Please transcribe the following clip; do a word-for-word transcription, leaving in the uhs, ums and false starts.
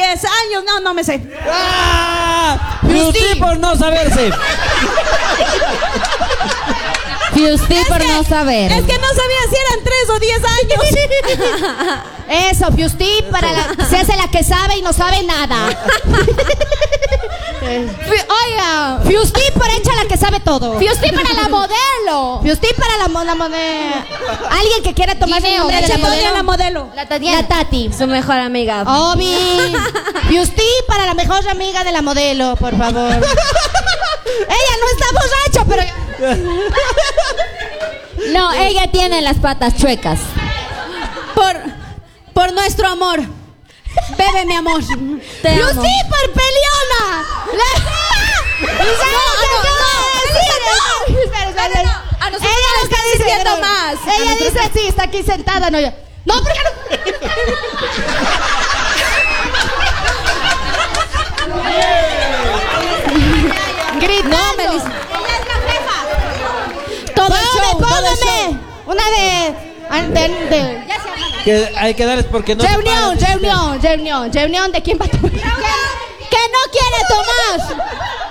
diez años. No, no me sé. ¡Ah! Fiusti por no saberse. Fiusti por no saber. Es que no sabía si eran tres o diez años. Eso, Fiusti para la, se hace la que sabe y no sabe nada. Oiga, Fiusti para hecha la que sabe todo. Fiusti para la modelo. Fiusti para la, mo- la modelo. Alguien que quiera tomar el Dime, nombre de Echa la todo modelo. en la modelo. La Tatiana. La Tati. Su mejor amiga. Obi. Fiusti para la mejor amiga de la modelo, por favor. Ella no está borracha, pero... No, ella tiene las patas chuecas. Por, por nuestro amor. Bebe, mi amor. Te amo. Fiusti por peleona. La... No, no, no. A nosotros Ella nos está está diciendo diciendo más. más. Ella dice así, está aquí sentada, no yo. No, porque no. Gritando. No, Melissa. Ella es la jefa. Todo el Póngame, show, todo el póngame. show. Una de, de, de- ya se llama. Que hay que darles porque no se Reunión, paran de reunión, reunión, reunión de quién va a tomar. Que no quiere tomar.